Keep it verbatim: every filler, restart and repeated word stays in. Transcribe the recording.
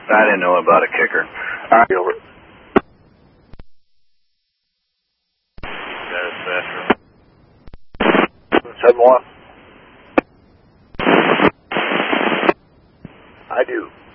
I didn't know about a kicker. All right, over. That is faster. seven one. I do.